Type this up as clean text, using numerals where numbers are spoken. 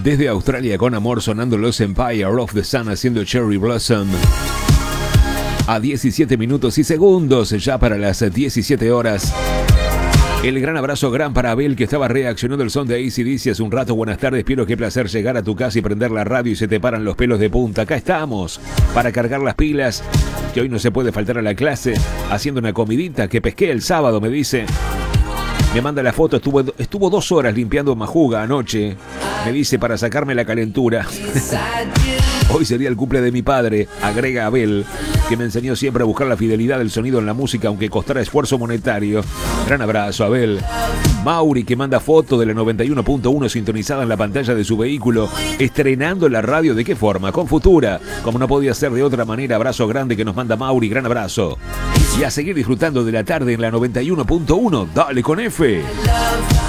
Desde Australia con amor sonando los Empire of the Sun haciendo Cherry Blossom. A 17 minutos y segundos ya para las 17 horas. El gran abrazo gran para Abel, que estaba reaccionando el son de AC/DC hace un rato. Buenas tardes, Piero, qué placer llegar a tu casa y prender la radio y se te paran los pelos de punta. Acá estamos para cargar las pilas, que hoy no se puede faltar a la clase, haciendo una comidita que pesqué el sábado, me dice. Me manda la foto, estuvo 2 horas limpiando majuga anoche, me dice, para sacarme la calentura. Hoy sería el cumple de mi padre, agrega Abel, que me enseñó siempre a buscar la fidelidad del sonido en la música, aunque costara esfuerzo monetario. Gran abrazo, Abel. Mauri, que manda foto de la 91.1 sintonizada en la pantalla de su vehículo, estrenando la radio. ¿De qué forma? Con Futura, como no podía ser de otra manera. Abrazo grande que nos manda Mauri, gran abrazo. Y a seguir disfrutando de la tarde en la 91.1. Dale con F.